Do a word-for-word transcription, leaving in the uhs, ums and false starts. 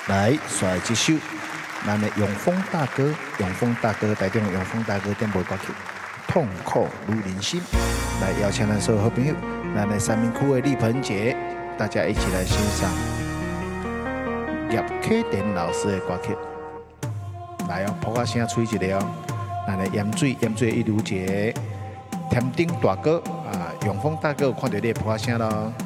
来刷这首，咱的永丰大哥，永丰大哥台中永丰大哥点播歌曲《痛苦如人心》，来邀请咱所有好朋友，咱的三明区的立鹏姐，大家一起来欣赏叶启田老师的歌曲。来哦，扑个声吹一个哦，咱的盐水盐水一如姐，天丁大哥啊，永丰大哥有看到你的扑个声咯。